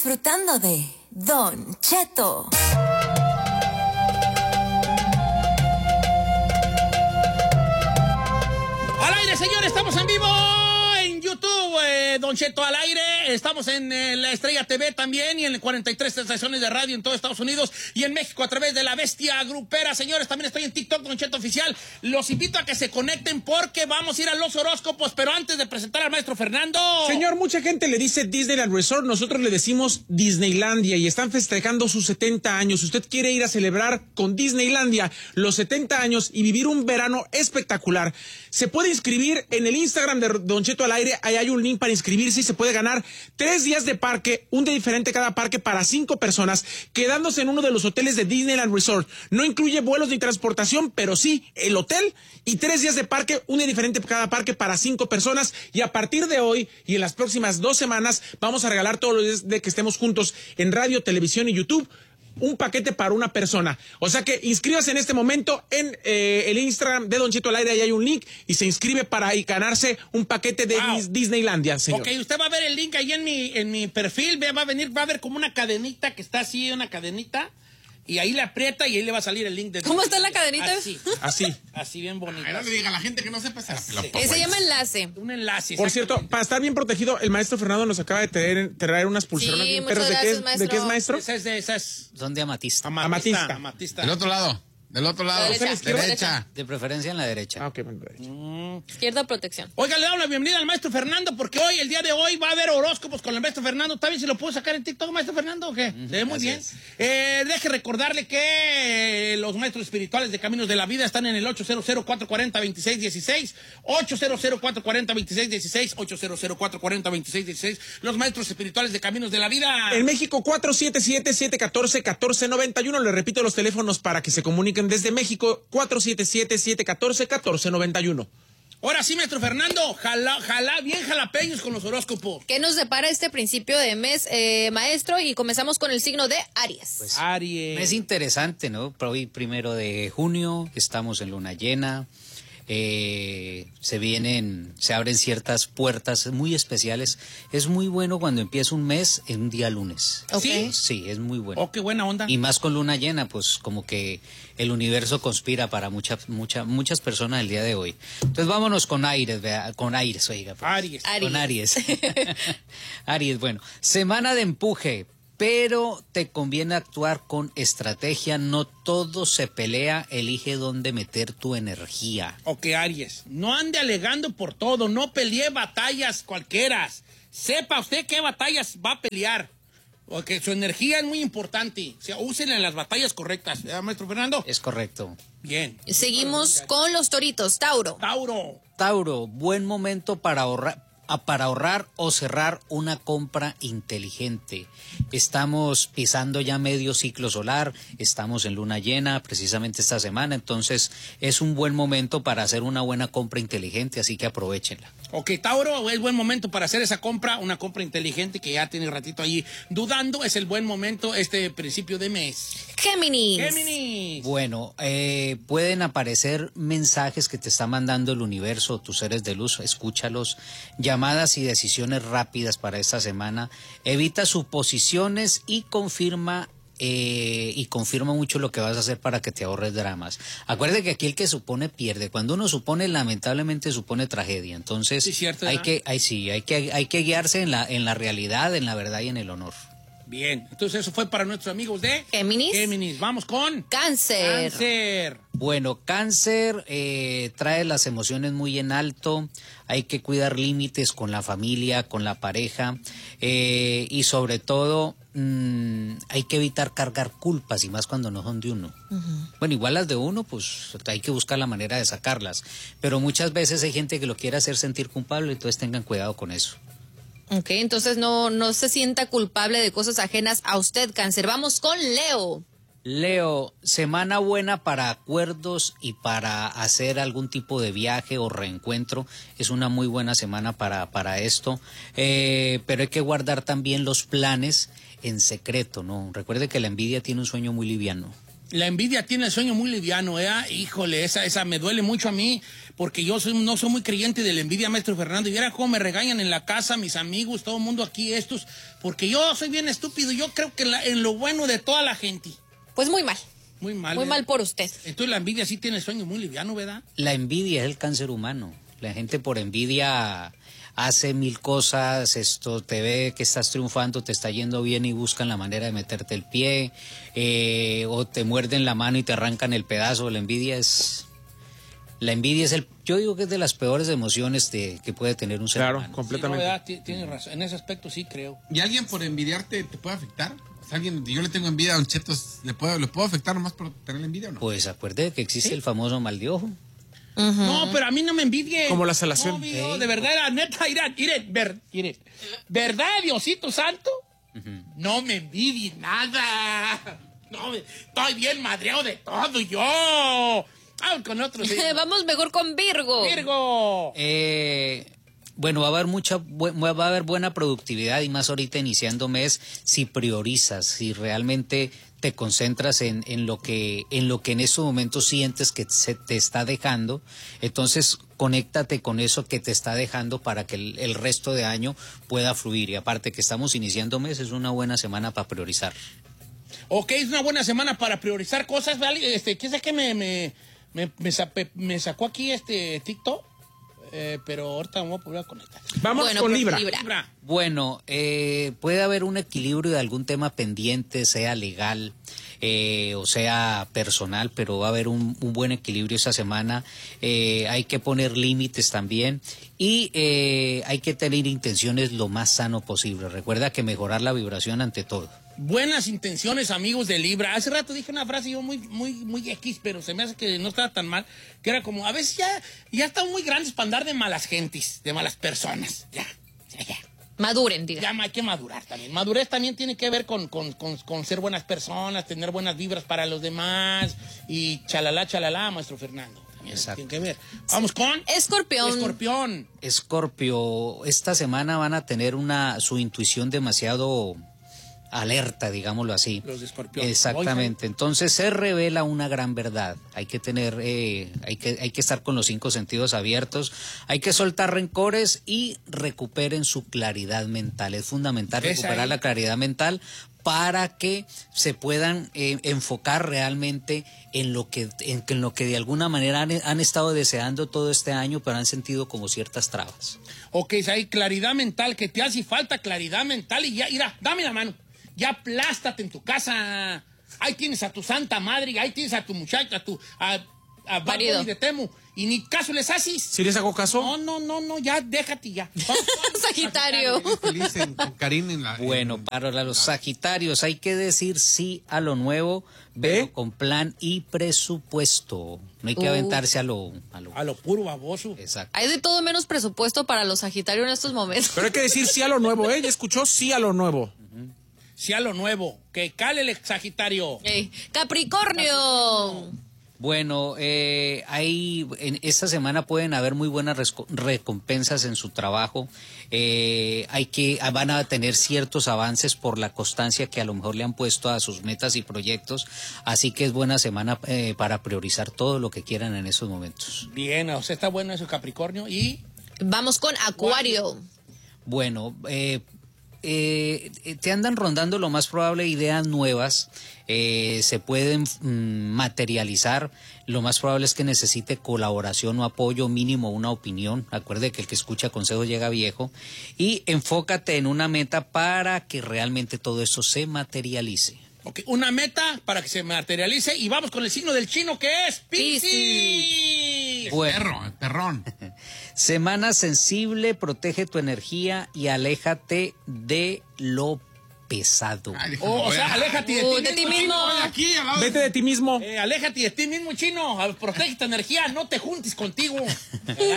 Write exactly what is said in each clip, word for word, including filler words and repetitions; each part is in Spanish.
disfrutando de Don Cheto. Al aire, señores, estamos en vivo en YouTube, eh, Don Cheto al aire. Estamos en eh, la Estrella T V también y en cuarenta y tres estaciones de radio en todo Estados Unidos y en México a través de La Bestia Grupera. Señores, también estoy en TikTok, Don Cheto Oficial. Los invito a que se conecten porque vamos a ir a los horóscopos, pero antes de presentar al maestro Fernando. Señor, mucha gente le dice Disneyland Resort, nosotros le decimos Disneylandia y están festejando sus setenta años. Si usted quiere ir a celebrar con Disneylandia los setenta años y vivir un verano espectacular, se puede inscribir en el Instagram de Don Cheto al aire. Ahí hay un link para inscribirse y se puede ganar tres días de parque, un día diferente cada parque para cinco personas, quedándose en uno de los hoteles de Disneyland Resort. No incluye vuelos ni transportación, pero sí el hotel y tres días de parque, un día diferente cada parque para cinco personas. Y a partir de hoy y en las próximas dos semanas vamos a regalar todos los días de que estemos juntos en radio, televisión y YouTube un paquete para una persona. O sea que inscríbase en este momento en eh, el Instagram de Don Cheto al aire, ahí hay un link y se inscribe para y ganarse un paquete de wow. Dis Disneylandia, señor. Ok, usted va a ver el link ahí en mi, en mi perfil, va a venir, va a ver como una cadenita que está así, una cadenita. Y ahí le aprieta y ahí le va a salir el link de... ¿Cómo está la cadenita? Así. Así. Así bien bonito. Ay, no le diga a la gente que no sepa esa. Sí. Se llama enlace. Un enlace. Por cierto, para estar bien protegido, el maestro Fernando nos acaba de traer, traer unas pulseronas sí, bien perros. ¿De, gracias, qué es, ¿De qué es, maestro? Esa es de esas. Son de amatista. Amatista. Amatista. Amatista. Del otro lado. Del otro lado. Derecha. Derecha. Derecha. De preferencia en la derecha. Ah, ok, bueno, derecha. Mm. Izquierda, protección. Oiga, le damos la bienvenida al maestro Fernando porque hoy, el día de hoy, va a haber horóscopos con el maestro Fernando. ¿Está bien si lo puedo sacar en TikTok, maestro Fernando, o qué? Mm, Se ve muy bien. Eh, deje recordarle que los maestros espirituales de Caminos de la Vida están en el ocho cero cero, cuatro cuatro cero, dos seis uno seis, ocho cero cero, cuatro cuatro cero, dos seis uno seis, ocho cero cero, cuatro cuatro cero, dos seis uno seis. Los maestros espirituales de Caminos de la Vida. En México, cuatro siete siete, siete uno cuatro, uno cuatro nueve uno. Le repito los teléfonos para que se comuniquen desde México. cuatro siete siete, siete uno cuatro, uno cuatro nueve uno. Ahora sí, maestro Fernando, jala, jala, bien jalapeños con los horóscopos. ¿Qué nos depara este principio de mes, eh, maestro? Y comenzamos con el signo de Aries. Pues, Aries. Es interesante, ¿no? Hoy, primero de junio, estamos en luna llena. Eh, se vienen, se abren ciertas puertas muy especiales. Es muy bueno cuando empieza un mes en un día lunes. Okay. ¿Sí? Sí, es muy bueno. Oh, qué buena onda. Y más con luna llena, pues como que el universo conspira para muchas, muchas, muchas personas el día de hoy. Entonces vámonos con Aries, vea, con Aries, oiga. Pues. Aries. Con Aries. Aries, bueno, semana de empuje. Pero te conviene actuar con estrategia, no todo se pelea, elige dónde meter tu energía. Ok, Aries, no ande alegando por todo, no pelee batallas cualquiera. Sepa usted qué batallas va a pelear, porque su energía es muy importante. O sea, úsenla en las batallas correctas, ¿verdad, maestro Fernando? Es correcto. Bien. Seguimos con los toritos, Tauro. Tauro. Tauro, buen momento para ahorrar. para ahorrar o cerrar una compra inteligente. Estamos pisando ya medio ciclo solar, estamos en luna llena precisamente esta semana, entonces es un buen momento para hacer una buena compra inteligente, así que aprovechenla. Ok, Tauro, es buen momento para hacer esa compra, una compra inteligente que ya tiene ratito ahí dudando, es el buen momento este principio de mes. Géminis. Géminis. Bueno, eh, pueden aparecer mensajes que te está mandando el universo, tus seres de luz, escúchalos. Llamadas y decisiones rápidas para esta semana. Evita suposiciones y confirma eh, y confirma mucho lo que vas a hacer para que te ahorres dramas. Acuérdate que aquí el que supone pierde. Cuando uno supone, lamentablemente supone tragedia. Entonces, sí, cierto, hay que, hay, sí, hay que, hay que guiarse en la, en la realidad, en la verdad y en el honor. Bien, entonces eso fue para nuestros amigos de Géminis. Géminis. Vamos con Cáncer. Cáncer. Bueno, Cáncer eh, trae las emociones muy en alto, hay que cuidar límites con la familia, con la pareja eh, y sobre todo mmm, hay que evitar cargar culpas y más cuando no son de uno. Uh-huh. Bueno, igual las de uno, pues hay que buscar la manera de sacarlas, pero muchas veces hay gente que lo quiere hacer sentir culpable, entonces tengan cuidado con eso. Ok, entonces no, no se sienta culpable de cosas ajenas a usted, Cáncer. Vamos con Leo. Leo, semana buena para acuerdos y para hacer algún tipo de viaje o reencuentro. Es una muy buena semana para, para esto, eh, pero hay que guardar también los planes en secreto, ¿no? Recuerde que la envidia tiene un sueño muy liviano. La envidia tiene el sueño muy liviano, ¿eh? Híjole, esa, esa me duele mucho a mí, porque yo soy, no soy muy creyente de la envidia, maestro Fernando. Y viera cómo me regañan en la casa, mis amigos, todo el mundo aquí, estos, porque yo soy bien estúpido. Yo creo que en, la, en lo bueno de toda la gente. Pues muy mal. Muy mal. Muy ¿verdad? mal por usted. Entonces la envidia sí tiene el sueño muy liviano, ¿verdad? La envidia es el cáncer humano. La gente por envidia hace mil cosas, esto te ve que estás triunfando, te está yendo bien y buscan la manera de meterte el pie, eh, o te muerden la mano y te arrancan el pedazo. La envidia es, la envidia es el, yo digo que es de las peores emociones de, que puede tener un ser Claro, humano. completamente. Sí, no, ¿verdad? Tienes razón. En ese aspecto sí creo. ¿Y alguien por envidiarte te puede afectar? O sea, alguien, yo le tengo envidia a Don Cheto, ¿le puedo, ¿le puedo afectar nomás por tener envidia o no? Pues acuerde que existe el famoso mal de ojo. Uh-huh. No, pero a mí no me envidie. Como la salación. No, viejo, Ey. de verdad, la neta, miren, miren, ver, miren. ¿Verdad, Diosito Santo? Uh-huh. No me envidie nada. No, me, estoy bien madreado de todo yo. Vamos con otro. Sí. Vamos mejor con Virgo. Virgo. Eh, bueno, va a haber mucha, bu- va a haber buena productividad y más ahorita iniciando mes si priorizas, si realmente te concentras en, en lo que en lo que en estos momentos sientes que se te está dejando, entonces conéctate con eso que te está dejando para que el, el resto de año pueda fluir. Y aparte que estamos iniciando mes, es una buena semana para priorizar. Ok, es una buena semana para priorizar cosas, ¿vale? Este, ¿qué es que me, me, me, me, sape- me sacó aquí este TikTok? Eh, pero ahorita me voy a volver a conectar. Vamos Bueno, con pues, Libra. Libra. Libra. Bueno, eh, puede haber un equilibrio de algún tema pendiente, sea legal eh, o sea personal, pero va a haber un, un buen equilibrio esa semana. Eh, hay que poner límites también y eh, hay que tener intenciones lo más sano posible. Recuerda que mejorar la vibración ante todo. Buenas intenciones, amigos de Libra. Hace rato dije una frase yo muy, muy, muy X, pero se me hace que no estaba tan mal, que era como, a veces ya, ya están muy grandes para andar de malas gentes, de malas personas. Ya, ya, ya. Maduren, diga. Ya hay que madurar también. Madurez también tiene que ver con, con, con, con ser buenas personas, tener buenas vibras para los demás y chalala, chalala, maestro Fernando. También Exacto. tiene que ver. Vamos con... Escorpión. Escorpión. Escorpio, esta semana van a tener una su intuición demasiado alerta, digámoslo así. Los de Escorpión. Exactamente. Entonces se revela una gran verdad. Hay que tener, eh, hay que, hay que estar con los cinco sentidos abiertos. Hay que soltar rencores y recuperen su claridad mental. Es fundamental ¿Ves recuperar ahí? la claridad mental para que se puedan eh, enfocar realmente en lo que en, en lo que de alguna manera han, han estado deseando todo este año, pero han sentido como ciertas trabas. Ok, hay claridad mental, que te hace falta claridad mental y ya, mira, dame la mano. Ya aplástate en tu casa. Ahí tienes a tu santa madre, ahí tienes a tu muchacha, a tu a, a Marido. Bad Bunny de Temu. Y ni caso les haces. ¿Sí les hago caso? No, no, no, no, ya déjate ya. Sagitario. Eres feliz en, con Karim en la... Bueno, en- para los Sagitarios hay que decir sí a lo nuevo, pero ¿Eh? con plan y presupuesto. No hay que Uh. aventarse a lo, a lo A lo puro baboso. exacto. Hay de todo menos presupuesto para los Sagitarios en estos momentos. Pero hay que decir sí a lo nuevo, ¿eh? Ya escuchó sí a lo nuevo. Sí a lo nuevo. Que cale el Sagitario. Ey, Capricornio. Bueno, eh, hay, en esta semana pueden haber muy buenas resco- recompensas en su trabajo. Eh, hay que, van a tener ciertos avances por la constancia que a lo mejor le han puesto a sus metas y proyectos. Así que es buena semana eh, para priorizar todo lo que quieran en esos momentos. Bien, o sea, está bueno eso, Capricornio. Y Vamos con Acuario. Bueno, eh, eh, te andan rondando lo más probable ideas nuevas, eh, se pueden mm, materializar. Lo más probable es que necesite colaboración o apoyo mínimo, una opinión. Acuerde que el que escucha consejos llega viejo. Y enfócate en una meta para que realmente todo esto se materialice. ok, una meta para que se materialice. Y vamos con el signo del chino, que es Piscis. Bueno. Perro, el perrón. Semana sensible, protege tu energía y aléjate de lo pesado. Ay, déjame Oh, o ver. sea, aléjate de, Uh, ti de ti mismo. mismo. chino. Aquí, al lado. Vete de ti mismo. Eh, aléjate de ti mismo, chino. A- Protege tu energía, no te juntes contigo. ¿Verdad?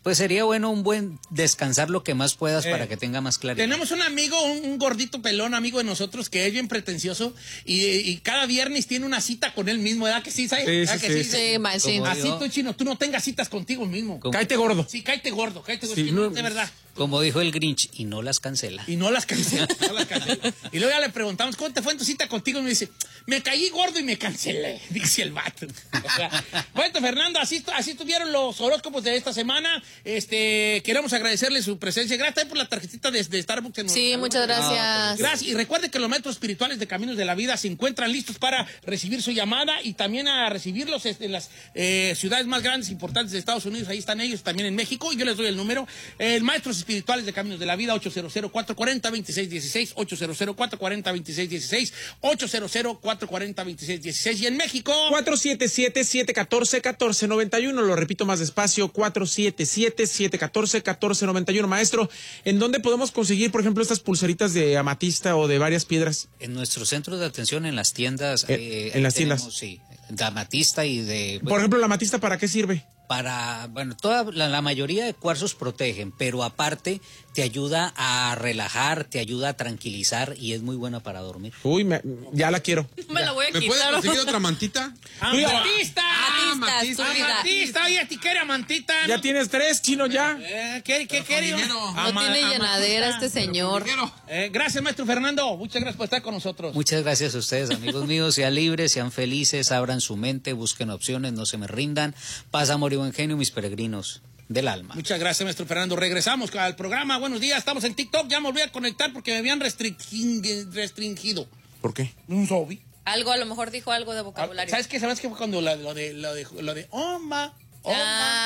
Pues sería bueno un buen descansar lo que más puedas Eh, para que tenga más claridad. Tenemos un amigo, un, un gordito pelón, amigo de nosotros, que es bien pretencioso y, y cada viernes tiene una cita con él mismo, ¿verdad que sí, ¿sabes? Sí, ¿Verdad sí, que sí. Sí, machín. Como Así dijo- tú, Chino, tú no tengas citas contigo mismo. Como- Cáete gordo. Sí, cáete gordo, cáete gordo, Sí, Chino, no- de verdad. Como dijo el Grinch, y no las cancela. Y no las cancela, no las cancela. Y luego ya le preguntamos, ¿cómo te fue en tu cita contigo? Y me dice, me caí gordo y me cancelé, dice el vato. O sea, bueno, Fernando, así, así estuvieron los horóscopos de esta semana. Este, queremos agradecerle su presencia. Gracias también por la tarjetita de, de Starbucks. que nos Sí, regaló. muchas gracias. Gracias. Y recuerde que los maestros espirituales de Caminos de la Vida se encuentran listos para recibir su llamada y también a recibirlos en las eh, ciudades más grandes e importantes de Estados Unidos. Ahí están ellos, también en México. Y yo les doy el número. El Maestros Espirituales de Caminos de la Vida, ocho cero cero, cuatro cuatro cero, dos seis uno seis, ocho cero cero, cuatro cuatro cero, dos seis uno seis, ocho cero cero, cuatro cuatro cero, dos seis uno seis. Y en México... cuatro siete siete, siete uno cuatro, uno cuatro nueve uno, lo repito más despacio, cuatro siete siete, siete uno cuatro, uno cuatro nueve uno. Maestro, ¿en dónde podemos conseguir, por ejemplo, estas pulseritas de amatista o de varias piedras? En nuestro centro de atención, en las tiendas. En- eh, en las tenemos, tiendas. Sí, de amatista y de... Por ejemplo, la amatista, ¿para qué sirve? Para, bueno, toda la, la mayoría de cuarzos protegen, pero aparte te ayuda a relajar, te ayuda a tranquilizar y es muy buena para dormir. Uy, me- ya la quiero. Me la voy a ¿Me puedes quitar. conseguir otra mantita? ¡Amatista! Amatista, estúpida. ¡Amatista! Oye, ti quiere amantita. Ya ¿no? tienes tres, Chino, ya. Eh, ¿Qué, qué con quiere? dinero. No Ama- tiene amatista. llenadera este señor. Dinero. Eh, gracias, maestro Fernando. Muchas gracias por estar con nosotros. Muchas gracias a ustedes, amigos míos. Sean libres, sean felices, abran su mente, busquen opciones, no se me rindan. Paz, amor y buen genio, mis peregrinos del alma. Muchas gracias, maestro Fernando. Regresamos al programa. Buenos días. Estamos en TikTok. Ya me volví a conectar porque me habían restringin- restringido. ¿Por qué? Un zombie. Algo, a lo mejor dijo algo de vocabulario. ¿Sabes qué? ¿Sabes qué fue cuando la- lo de lo de lo de Oma? Oma,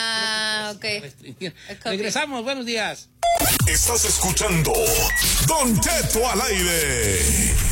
Ah, creo que ok. restringir. Ok. Regresamos. Buenos días. Estás escuchando Don Cheto al aire.